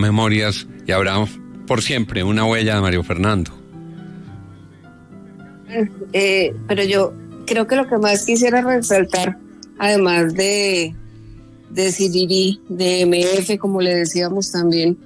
memorias y habrá por siempre una huella de Mario Fernando. Pero yo creo que lo que más quisiera resaltar, además de Sirirí, de MF, como le decíamos también,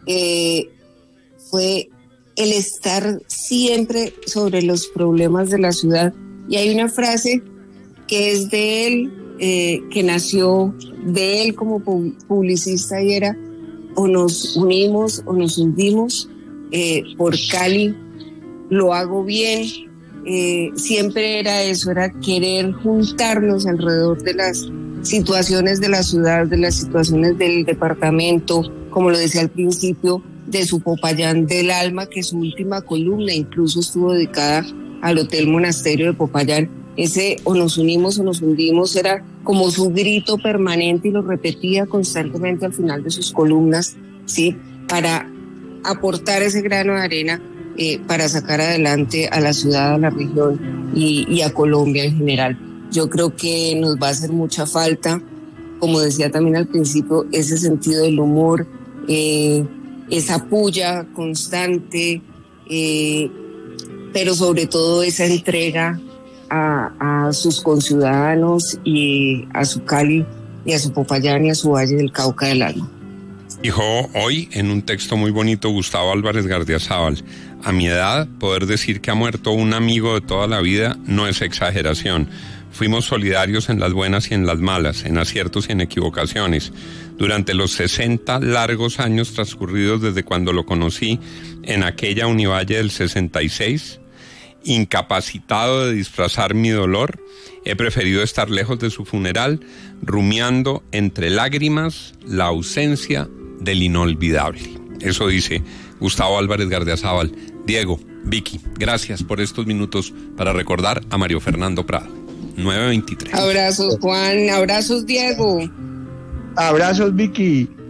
fue el estar siempre sobre los problemas de la ciudad. Y hay una frase que es de él, que nació de él como publicista, y era: o nos unimos o nos hundimos. Por Cali lo hago bien. Siempre era eso, era querer juntarnos alrededor de las situaciones de la ciudad, de las situaciones del departamento, como lo decía al principio, de su Popayán del Alma, que su última columna incluso estuvo dedicada al Hotel Monasterio de Popayán. Ese o nos unimos o nos hundimos era como su grito permanente, y lo repetía constantemente al final de sus columnas, ¿sí? Para aportar ese grano de arena para sacar adelante a la ciudad, a la región y a Colombia en general. Yo creo que nos va a hacer mucha falta, como decía también al principio, ese sentido del humor, esa puya constante, pero sobre todo esa entrega a sus conciudadanos y a su Cali y a su Popayán y a su Valle del Cauca del Alma. Dijo hoy en un texto muy bonito Gustavo Álvarez Gardiazabal: a mi edad, poder decir que ha muerto un amigo de toda la vida no es exageración. Fuimos solidarios en las buenas y en las malas, en aciertos y en equivocaciones. Durante los 60 largos años transcurridos desde cuando lo conocí en aquella Univalle del 66, incapacitado de disfrazar mi dolor, he preferido estar lejos de su funeral, rumiando entre lágrimas la ausencia del inolvidable. Eso dice Gustavo Álvarez Gardiazabal. Diego, Vicky, gracias por estos minutos para recordar a Mario Fernando Prado. 9:23. Abrazos, Juan. Abrazos, Diego. Abrazos, Vicky.